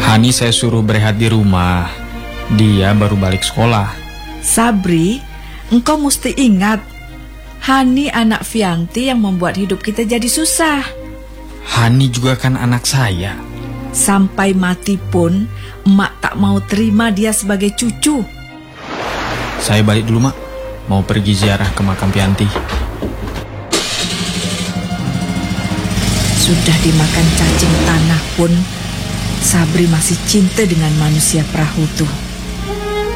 Hani saya suruh berehat di rumah. Dia baru balik sekolah. Sabri, engkau mesti ingat, Hani anak Fianti yang membuat hidup kita jadi susah. Hani juga kan anak saya. Sampai mati pun, emak tak mau terima dia sebagai cucu. Saya balik dulu, Mak. Mau pergi ziarah ke makam Fianti. Sudah dimakan cacing tanah pun, Sabri masih cinta dengan manusia perahu tuh.